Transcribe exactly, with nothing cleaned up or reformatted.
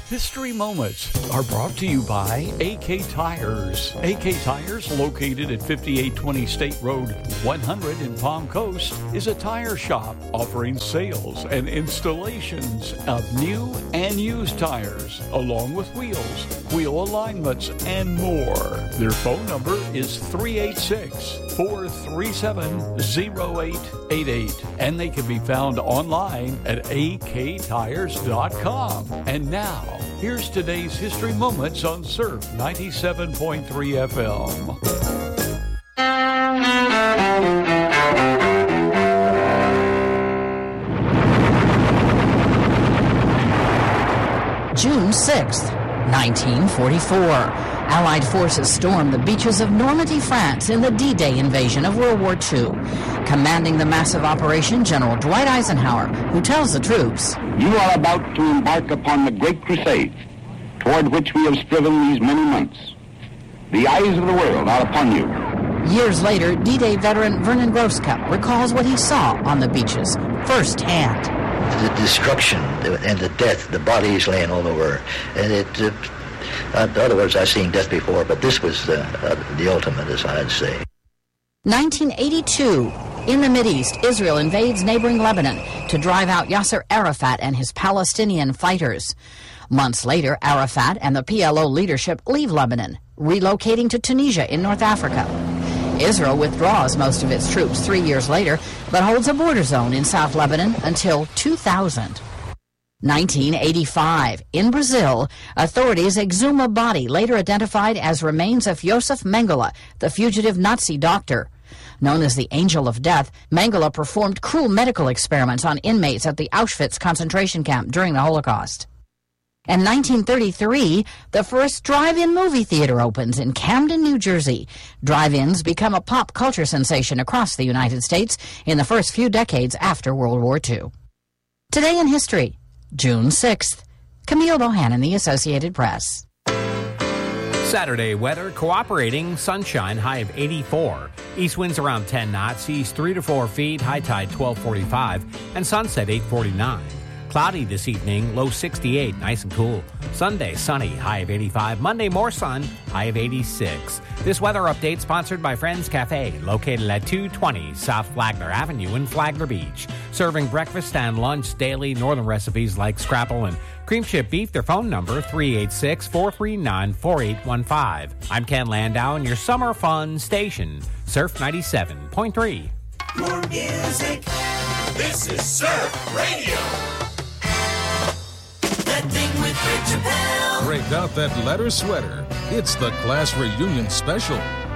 History Moments are brought to you by A K Tires. A K Tires, located at fifty-eight twenty State Road one hundred in Palm Coast, is a tire shop offering sales and installations of new and used tires, along with wheels, wheel alignments, and more. Their phone number is three eight six, four three seven, zero eight eight eight, and they can be found online at a k tires dot com. And now, here's today's History Moments on Surf ninety-seven point three F M. June sixth, nineteen forty-four. Allied forces stormed the beaches of Normandy, France in the D-Day invasion of World War Two. Commanding the massive operation, General Dwight Eisenhower, who tells the troops, "You are about to embark upon the great crusade toward which we have striven these many months. The eyes of the world are upon you." Years later, D-Day veteran Vernon Grosskopf recalls what he saw on the beaches firsthand. The destruction and the death, the bodies laying all over, and it... Uh, in other words, I've seen death before, but this was uh, uh, the ultimate, as I'd say. nineteen eighty-two. In the Mideast, Israel invades neighboring Lebanon to drive out Yasser Arafat and his Palestinian fighters. Months later, Arafat and the P L O leadership leave Lebanon, relocating to Tunisia in North Africa. Israel withdraws most of its troops three years later, but holds a border zone in South Lebanon until two thousand. nineteen eighty-five. In Brazil, authorities exhume a body later identified as remains of Josef Mengele, the fugitive Nazi doctor. Known as the Angel of Death, Mengele performed cruel medical experiments on inmates at the Auschwitz concentration camp during the Holocaust. In nineteen thirty-three, the first drive-in movie theater opens in Camden, New Jersey. Drive-ins become a pop culture sensation across the United States in the first few decades after World War Two. Today in history, June sixth. Camille Bohannon, The Associated Press. Saturday weather, cooperating, sunshine, high of eighty-four. East winds around ten knots, east three to four feet, high tide twelve forty-five, and sunset eight forty-nine. Cloudy this evening, low sixty-eight, nice and cool. Sunday, sunny, high of eighty-five. Monday, more sun, high of eighty-six. This weather update sponsored by Friends Cafe, located at two twenty South Flagler Avenue in Flagler Beach. Serving breakfast and lunch daily, northern recipes like scrapple and cream chip beef. Their phone number, three eight six, four three nine, four eight one five. I'm Ken Landau, and your summer fun station, Surf ninety-seven point three. More music. This is Surf Radio. That thing with Rich Appel. Break out that leather sweater. It's the class reunion special.